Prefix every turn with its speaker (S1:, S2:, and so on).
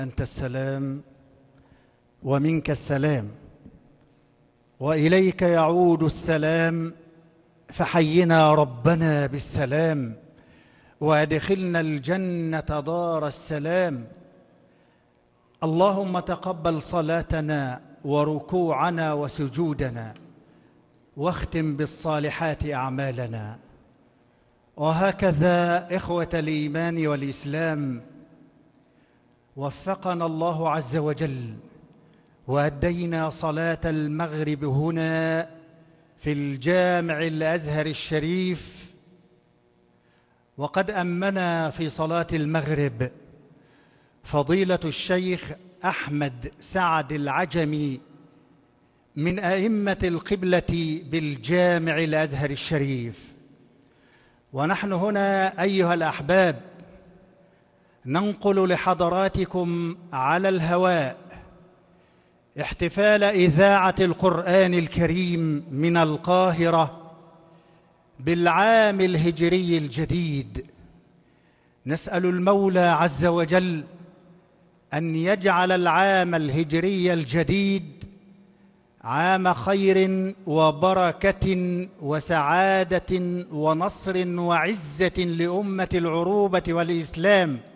S1: أنت السلام ومنك السلام وإليك يعود السلام، فحينا ربنا بالسلام وأدخلنا الجنة دار السلام. اللهم تقبل صلاتنا وركوعنا وسجودنا، واختم بالصالحات أعمالنا. وهكذا إخوة الإيمان والإسلام، وفقنا الله عز وجل وأدينا صلاة المغرب هنا في الجامع الأزهر الشريف، وقد أمنا في صلاة المغرب فضيلة الشيخ أحمد سعد العجمي من أئمة القبلة بالجامع الأزهر الشريف. ونحن هنا أيها الأحباب ننقل لحضراتكم على الهواء احتفال إذاعة القرآن الكريم من القاهرة بالعام الهجري الجديد. نسأل المولى عز وجل أن يجعل العام الهجري الجديد عام خير وبركة وسعادة ونصر وعزة لأمة العروبة والإسلام،